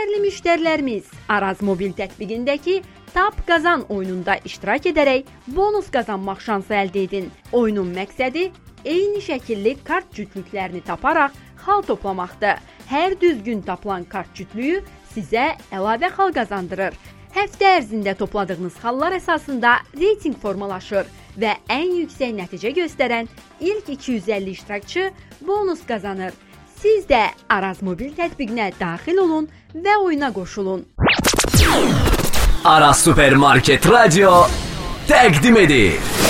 Dəyərli müştərilərimiz, Araz mobil tətbiqindəki Tap Qazan oyununda iştirak edərək bonus qazanmaq şansı əldə edin. Oyunun məqsədi eyni şəkilli kart cütlüklərini taparaq xal toplamaqdır. Hər düzgün tapılan kart cütlüyü sizə əlavə xal qazandırır. Həftə ərzində topladığınız xallar əsasında reyting formalaşır və ən yüksək nəticə göstərən ilk 250 iştirakçı bonus qazanır. Siz də Araz mobil tətbiqinə daxil olun və oyuna qoşulun. Araz Supermarket Radio təqdim edir.